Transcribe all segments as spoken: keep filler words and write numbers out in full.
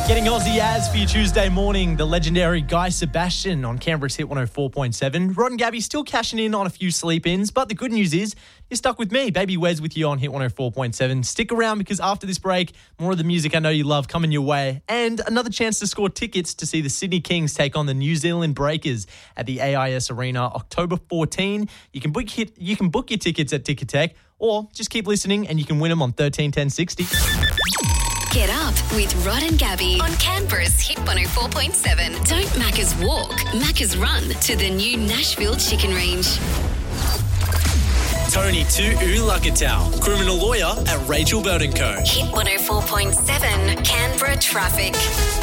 Getting Aussie as for your Tuesday morning, the legendary Guy Sebastian on Canberra's Hit one oh four point seven. Rod and Gabby still cashing in on a few sleep-ins, but the good news is you're stuck with me. Baby Wes with you on Hit one oh four point seven. Stick around because after this break, more of the music I know you love coming your way and another chance to score tickets to see the Sydney Kings take on the New Zealand Breakers at the A I S Arena October fourteenth. You can book, hit, you can book your tickets at Ticketek or just keep listening and you can win them on thirteen ten sixty. Get up with Rod and Gabby on Canberra's Hit one oh four point seven. Don't Macca's walk, Macca's run to the new Nashville Chicken Range. Tony Tu'ulakatau, criminal lawyer at Rachel Belt and Co. Hit one oh four point seven, Canberra traffic.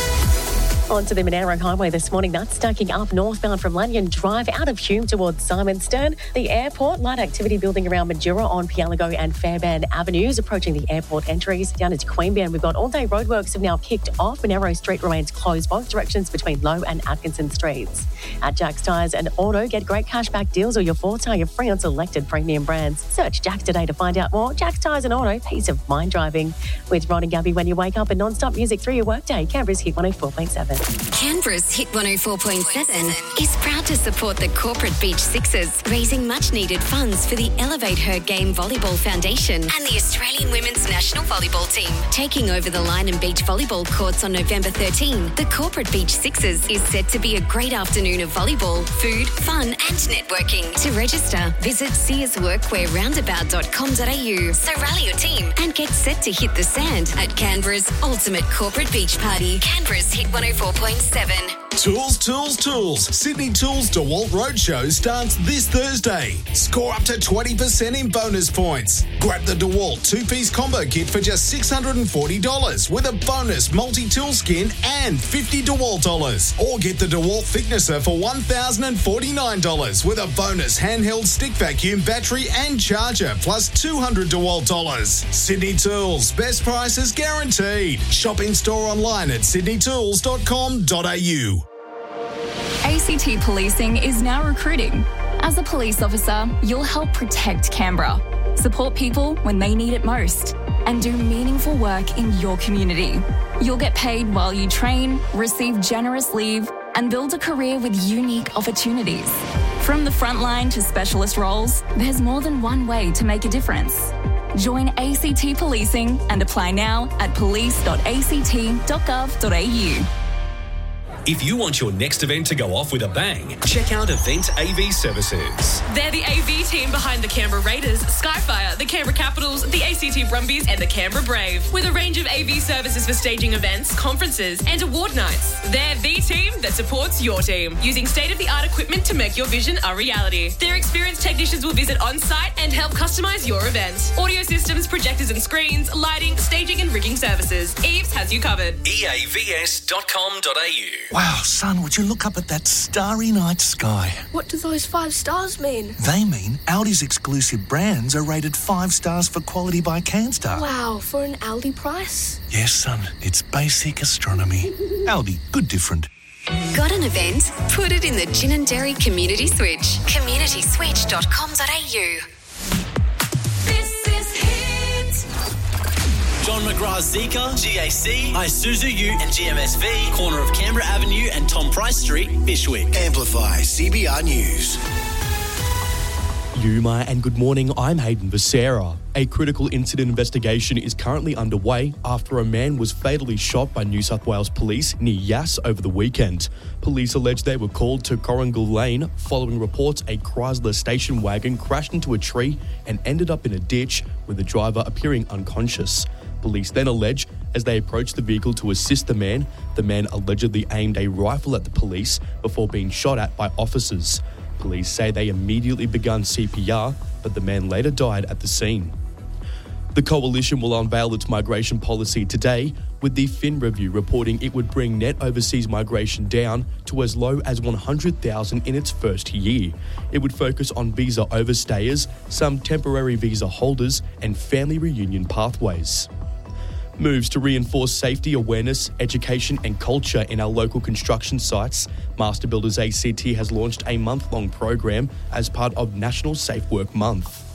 On to the Monaro Highway this morning. That's stacking up northbound from Lanyon Drive out of Hume towards Simon Stern. The airport, light activity building around Majura on Pialago and Fairbairn Avenues, approaching the airport entries. Down into Queanbeyan, we've got all-day roadworks have now kicked off. Monaro Street remains closed both directions between Low and Atkinson Streets. At Jack's Tyres and Auto, get great cashback deals or your four-tyre free on selected premium brands. Search Jack's today to find out more. Jack's Tyres and Auto, peace of mind driving. With Rod and Gabby when you wake up and non-stop music through your workday. Canberra's Hit one oh four point seven. Canberra's Hit one oh four point seven is proud to support the Corporate Beach Sixers, raising much-needed funds for the Elevate Her Game Volleyball Foundation and the Australian Women's National Volleyball Team. Taking over the Line and Beach volleyball courts on November thirteenth, the Corporate Beach Sixers is set to be a great afternoon of volleyball, food, fun and networking. To register, visit sears workwear roundabout dot com dot a u. So rally your team and get set to hit the sand at Canberra's ultimate corporate beach party. Canberra's Hit one oh four point seven. Tools, tools, tools. Sydney Tools DeWalt Roadshow starts this Thursday. Score up to twenty percent in bonus points. Grab the DeWalt two-piece combo kit for just six hundred forty dollars with a bonus multi-tool skin and fifty DeWalt dollars. Or get the DeWalt thicknesser for one thousand forty-nine dollars with a bonus handheld stick vacuum battery and charger plus two hundred DeWalt dollars. Sydney Tools, best prices guaranteed. Shop in store online at sydney tools dot com dot a u. A C T Policing is now recruiting. As a police officer, you'll help protect Canberra, support people when they need it most, and do meaningful work in your community. You'll get paid while you train, receive generous leave, and build a career with unique opportunities. From the front line to specialist roles, there's more than one way to make a difference. Join A C T Policing and apply now at police dot a c t dot gov dot a u. If you want your next event to go off with a bang, check out Event A V Services. They're the A V team behind the Canberra Raiders, Skyfire, the Canberra Capitals, the A C T Brumbies and the Canberra Brave. With a range of A V services for staging events, conferences and award nights. They're the team that supports your team, using state-of-the-art equipment to make your vision a reality. Their experienced technicians will visit on-site and help customise your event. Audio systems, projectors and screens, lighting, staging and rigging services. Eves has you covered. e a v s dot com dot a u. Wow, son, would you look up at that starry night sky? What do those five stars mean? They mean Audi's exclusive brands are rated five stars for quality by CanStar. Wow, for an Aldi price? Yes, son, it's basic astronomy. Aldi, good different. Got an event? Put it in the Gin and Dairy Community Switch. community switch dot com dot a u. John McGrath's Zika, G A C, Isuzu U and G M S V, corner of Canberra Avenue and Tom Price Street, Bishwick. Amplify C B R News. Yuma and good morning, I'm Hayden Becerra. A critical incident investigation is currently underway after a man was fatally shot by New South Wales Police near Yass over the weekend. Police allege they were called to Corringal Lane following reports a Chrysler station wagon crashed into a tree and ended up in a ditch with the driver appearing unconscious. Police then allege as they approached the vehicle to assist the man, the man allegedly aimed a rifle at the police before being shot at by officers. Police say they immediately began C P R, but the man later died at the scene. The Coalition will unveil its migration policy today, with the Fin Review reporting it would bring net overseas migration down to as low as one hundred thousand in its first year. It would focus on visa overstayers, some temporary visa holders, and family reunion pathways. Moves to reinforce safety awareness, education and culture in our local construction sites. Master Builders A C T has launched a month-long program as part of National Safe Work Month.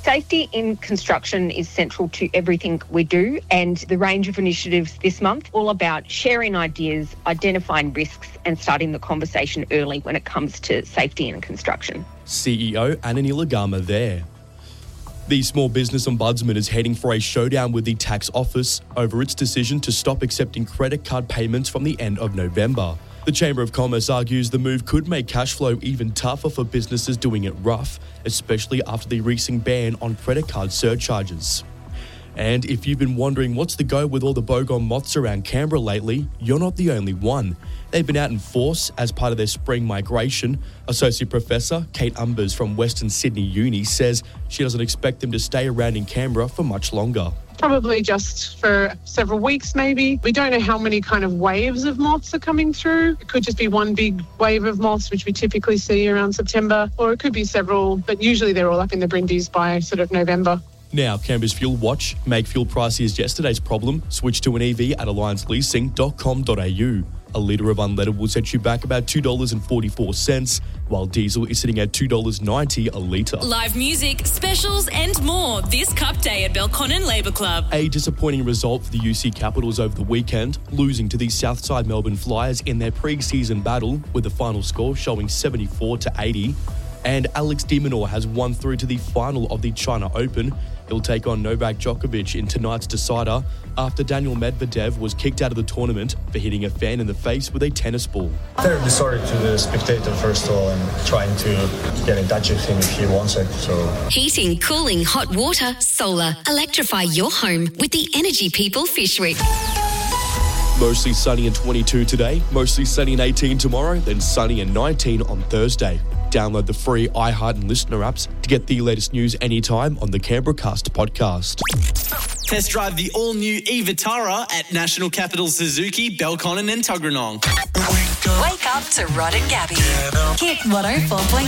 Safety in construction is central to everything we do, and the range of initiatives this month all about sharing ideas, identifying risks and starting the conversation early when it comes to safety in construction. C E O Anani Lagama there. The Small Business Ombudsman is heading for a showdown with the tax office over its decision to stop accepting credit card payments from the end of November. The Chamber of Commerce argues the move could make cash flow even tougher for businesses doing it rough, especially after the recent ban on credit card surcharges. And if you've been wondering what's the go with all the bogong moths around Canberra lately, you're not the only one. They've been out in force as part of their spring migration. Associate Professor Kate Umbers from Western Sydney Uni says she doesn't expect them to stay around in Canberra for much longer. Probably just for several weeks, maybe. We don't know how many kind of waves of moths are coming through. It could just be one big wave of moths, which we typically see around September, or it could be several, but usually they're all up in the Brindis by sort of November. Now, Canberra's Fuel Watch. Make fuel prices yesterday's problem. Switch to an E V at alliance leasing dot com dot a u. A litre of unleaded will set you back about two dollars and forty-four cents, while diesel is sitting at two dollars ninety a litre. Live music, specials and more this Cup Day at Belconnen Labour Club. A disappointing result for the U C Capitals over the weekend, losing to the Southside Melbourne Flyers in their pre-season battle, with the final score showing seventy-four to eighty. And Alex de Minaur has won through to the final of the China Open. He'll take on Novak Djokovic in tonight's decider after Daniel Medvedev was kicked out of the tournament for hitting a fan in the face with a tennis ball. Terribly sorry to the spectator, first of all, and trying to get in touch with him if he wants it. So Heating, cooling, hot water, solar. Electrify your home with the Energy People Fish Week. Mostly sunny and twenty-two today, mostly sunny and eighteen tomorrow, then sunny and nineteen on Thursday. Download the free iHeart and Listener apps to get the latest news anytime on the Canberra Cast podcast. Test drive the all-new e-Vitara at National Capital Suzuki, Belconnen and Tuggeranong. Wake up to Rod and Gabby. Hit one oh four point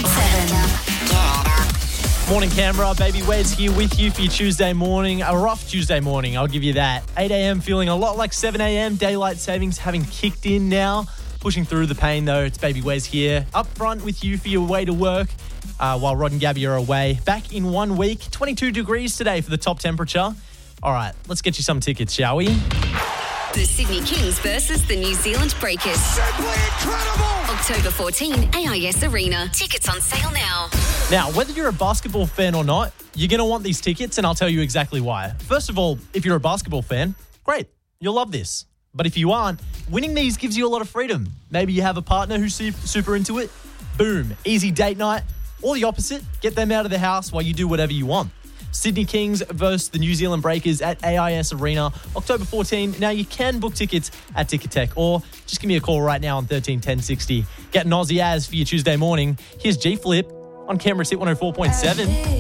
seven. Morning, Canberra. Baby Wes here with you for your Tuesday morning. A rough Tuesday morning, I'll give you that. eight a.m. feeling a lot like seven a.m. Daylight savings having kicked in now. Pushing through the pain, though. It's Baby Wes here, up front with you for your way to work uh, while Rod and Gabby are away. Back in one week, twenty-two degrees today for the top temperature. All right, let's get you some tickets, shall we? The Sydney Kings versus the New Zealand Breakers. Simply incredible! October fourteenth, A I S Arena. Tickets on sale now. Now, whether you're a basketball fan or not, you're going to want these tickets, and I'll tell you exactly why. First of all, if you're a basketball fan, great, you'll love this. But if you aren't, winning these gives you a lot of freedom. Maybe you have a partner who's super into it. Boom, easy date night. Or the opposite, get them out of the house while you do whatever you want. Sydney Kings versus the New Zealand Breakers at A I S Arena, October fourteenth. Now, you can book tickets at Ticketek, or just give me a call right now on thirteen ten sixty. Get an Aussie as for your Tuesday morning. Here's G Flip on Canberra's Hit one oh four point seven.